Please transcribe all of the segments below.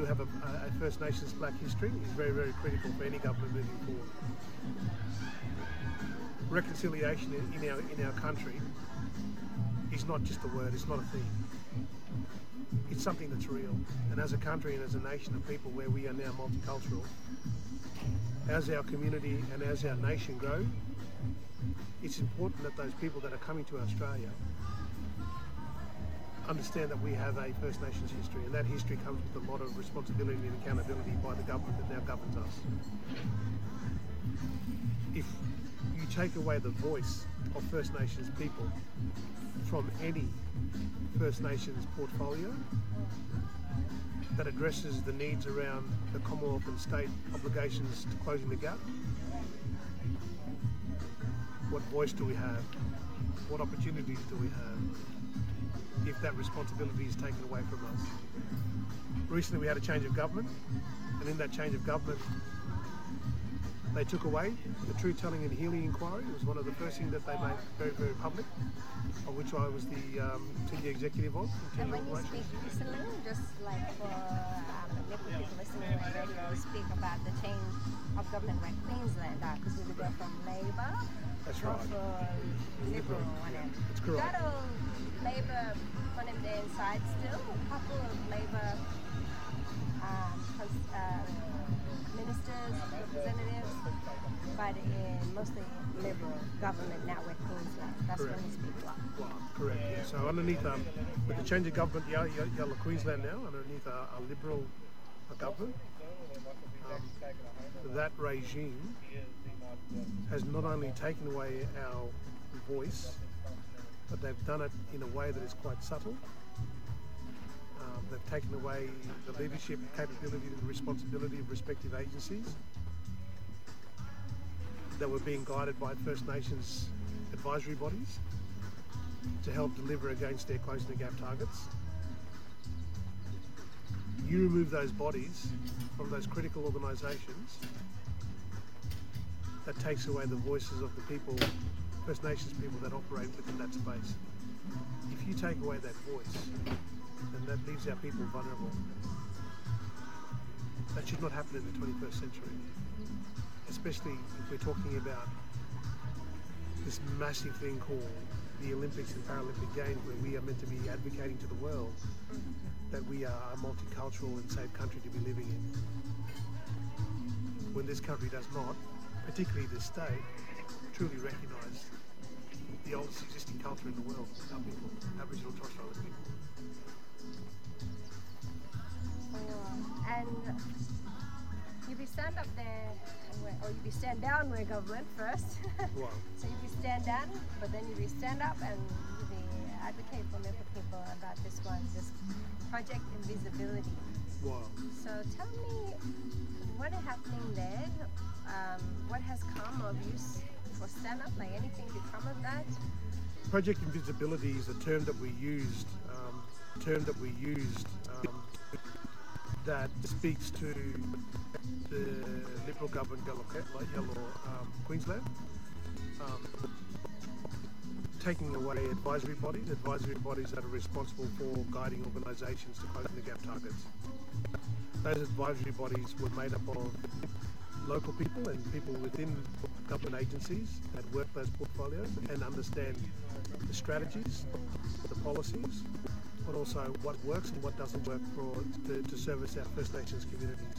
have a First Nations Black history is very, very critical for any government moving forward. Reconciliation in our country is not just a word, it's not a thing. It's something that's real. And as a country and as a nation of people where we are now multicultural, as our community and as our nation grow, it's important that those people that are coming to Australia understand that we have a First Nations history, and that history comes with a lot of responsibility and accountability by the government that now governs us. If you take away the voice of First Nations people from any First Nations portfolio that addresses the needs around the Commonwealth and state obligations to closing the gap, what voice do we have? What opportunities do we have if that responsibility is taken away from us? Recently we had a change of government, and in that change of government they took away the Truth Telling and Healing Inquiry. It was one of the first things that they made very, very public, of which I was the senior executive of. And when you speak recently, just like for little people listening on radio, you speak about the change of government like Queensland, because we go from Labor for Liberal one end. That's correct. Got a Labor on their inside still, a couple of Labor ministers, representatives, but in mostly Liberal government now with Queensland. That's when you speak a lot. Well, correct, yeah. So underneath, with the change of government, Yellow Queensland now, underneath a Liberal government, that regime has not only taken away our voice, but they've done it in a way that is quite subtle. They've taken away the leadership capability and responsibility of respective agencies that were being guided by First Nations advisory bodies to help deliver against their closing the gap targets. You remove those bodies from those critical organisations, that takes away the voices of the people, First Nations people that operate within that space. If you take away that voice, then that leaves our people vulnerable. That should not happen in the 21st century, especially if we're talking about this massive thing called the Olympics and Paralympic Games, where we are meant to be advocating to the world that we are a multicultural and safe country to be living in. When this country does not, particularly this state, truly recognise the oldest existing culture in the world, our people, Aboriginal and Torres Strait Islander people. And you be stand up there, or you be stand down where government first. Wow. So you be stand down, but then you be stand up and you be advocate for people about this Project Invisibility. Wow. So tell me, what is happening there? What has come of use for stand up? Like anything to come of that? Project Invisibility is a term that we used. That speaks to the Liberal government, Yellow Queensland, taking away advisory bodies that are responsible for guiding organisations to closing the gap targets. Those advisory bodies were made up of local people and people within government agencies that work those portfolios and understand the strategies, the policies, but also what works and what doesn't work to service our First Nations communities.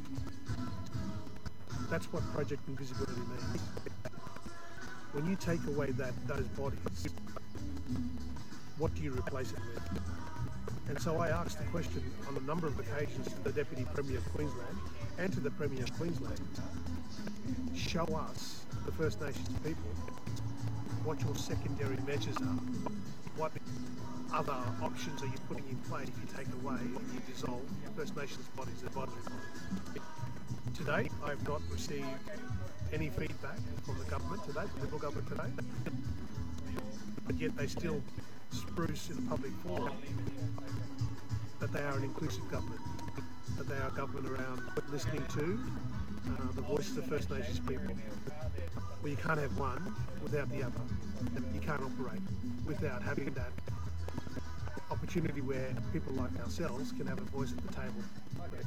That's what Project Invisibility means. When you take away those bodies, what do you replace it with? And so I asked the question on a number of occasions to the Deputy Premier of Queensland and to the Premier of Queensland, show us, the First Nations people, what your secondary measures are. What other options are you putting in place if you take away and you dissolve First Nations bodies, advisory bodies? To date, I have not received any feedback from the government today, the Liberal government today, but yet they still spruce in the public forum that they are an inclusive government, that they are a government around listening to the voices of First Nations people. Well, you can't have one without the other. You can't operate without having that opportunity where people like ourselves can have a voice at the table.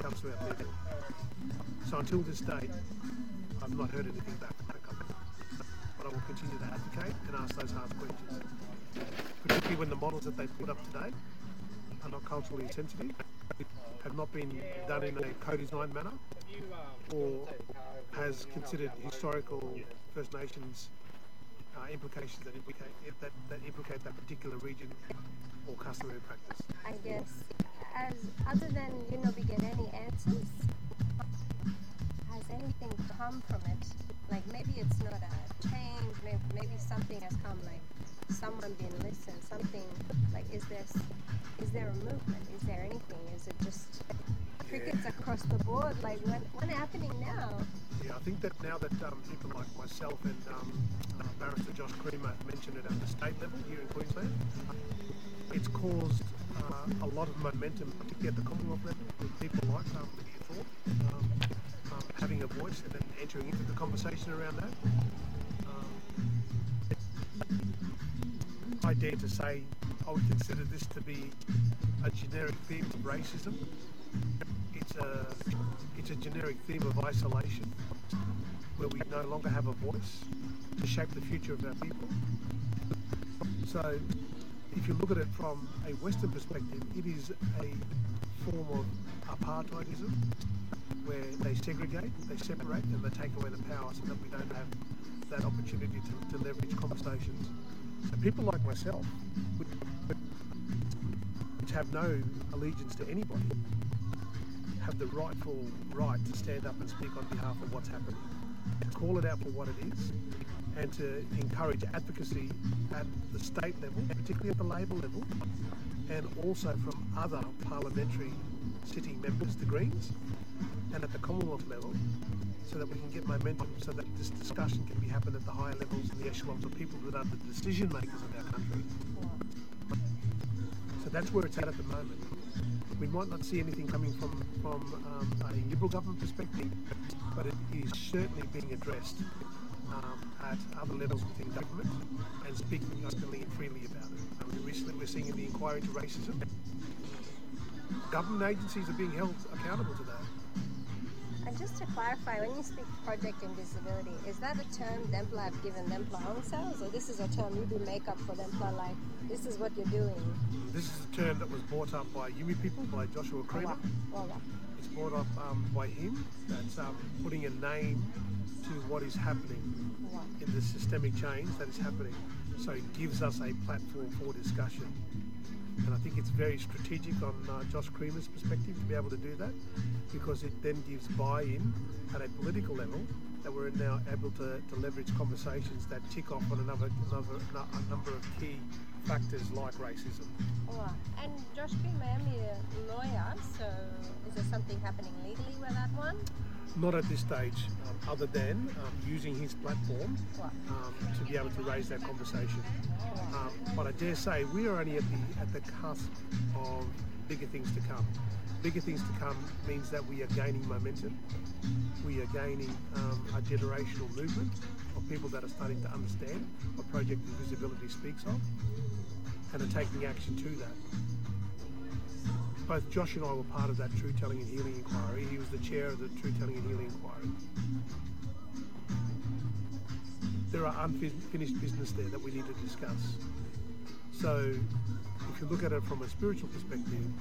comes to our people. So until this date, I've not heard anything back from the government. But I will continue to advocate and ask those hard questions, particularly when the models that they put up today are not culturally sensitive, have not been done in a co-designed manner, or has considered historical First Nations implications that implicate that particular region or customary practice. I guess, as other than we get any answers, has anything come from it? Like maybe it's not a change, maybe something has come, like someone being listened, something like is there a movement? Is there anything? Is it just crickets across the board? Like what's happening now? Yeah, I think that now that people like myself and Barrister Josh Creamer have mentioned it at the state level here in Queensland, it's caused a lot of momentum, particularly at the Commonwealth level, with people like Lydia Thorpe having a voice and then entering into the conversation around that. I dare to say I would consider this to be a generic theme of racism. It's a generic theme of isolation, where we no longer have a voice to shape the future of our people. So if you look at it from a Western perspective, it is a form of apartheidism, where they segregate, they separate, and they take away the power so that we don't have that opportunity to leverage conversations. So people like myself, which have no allegiance to anybody, have the rightful right to stand up and speak on behalf of what's happening, to call it out for what it is, and to encourage advocacy at the state level, particularly at the Labor level, and also from other parliamentary sitting members, the Greens, and at the Commonwealth level, so that we can get momentum, so that this discussion can be happening at the higher levels and the echelons of people that are the decision makers of our country. So that's where it's at the moment. We might not see anything coming from a Liberal government perspective, but it is certainly being addressed at other levels within government and speaking openly and freely about it. I mean, recently we're seeing in the inquiry into racism, government agencies are being held accountable to that. And just to clarify, when you speak Project Invisibility, is that a term Dempla have given Dempla themselves, or this is a term you do make up for Dempla, like this is what you're doing? This is a term that was brought up by Yumi people, by Joshua Creamer. It's brought up by him. That's putting a name to what is happening in the systemic change that is happening. So it gives us a platform for discussion. And I think it's very strategic on Josh Creamer's perspective to be able to do that, because it then gives buy-in at a political level that we're now able to leverage conversations that tick off on a number of key factors like racism. Oh, and Josh Creamer, I'm a lawyer, so is there something happening legally with that one? Not at this stage, other than using his platform to be able to raise that conversation. But I dare say we are only at the cusp of bigger things to come. Bigger things to come means that we are gaining momentum. We are gaining a generational movement of people that are starting to understand what Project Invisibility speaks of and are taking action to that. Both Josh and I were part of that Truth Telling and Healing Inquiry. He was the chair of the Truth Telling and Healing Inquiry. There are unfinished business there that we need to discuss. So if you look at it from a spiritual perspective,